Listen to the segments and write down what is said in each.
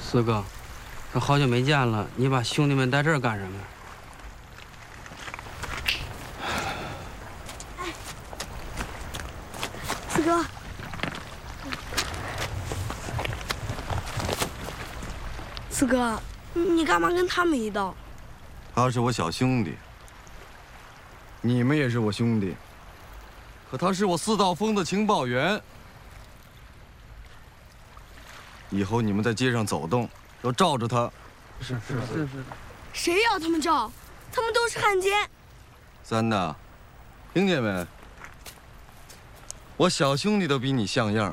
四哥，这好久没见了，你把兄弟们带这儿干什么？ 哎，四哥，四哥，你干嘛跟他们一道？ 他是我小兄弟，你们也是我兄弟，可他是我4道峰的情报员。以后你们在街上走动，要罩着他。 是。 谁要他们照？他们都是汉奸。 三呐，听见没？我小兄弟都比你像样。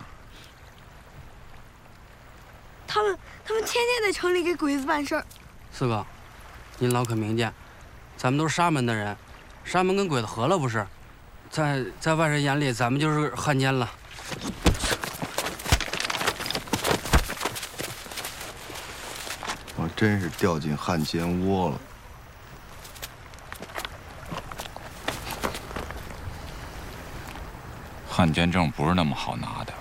他们天天在城里给鬼子办事儿。 四哥，您老可明鉴，咱们都是沙门的人，沙门跟鬼子合了不是？在外人眼里，咱们就是汉奸了。 我真是掉进汉奸窝了。 汉奸证不是那么好拿的，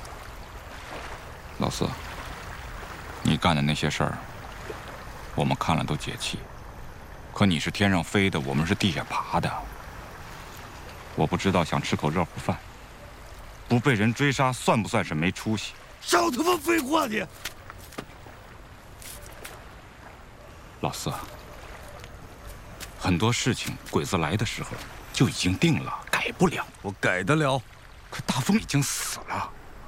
老四，你干的那些事儿，我们看了都解气。可你是天上飞的，我们是地下爬的。我不知道想吃口热乎饭，不被人追杀，算不算是没出息？ 少他妈废话你！ 老四，很多事情鬼子来的时候就已经定了，改不了。 我改得了。 可大风已经死了，